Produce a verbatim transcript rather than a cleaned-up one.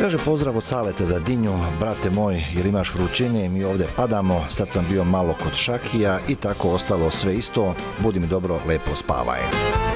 Kaže pozdrav od Salete za Dinju, brate moj, jer imaš vrućine, mi ovdje padamo, sad sam bio malo kod Šakija i tako ostalo sve isto, budi mi dobro, lepo spavaj.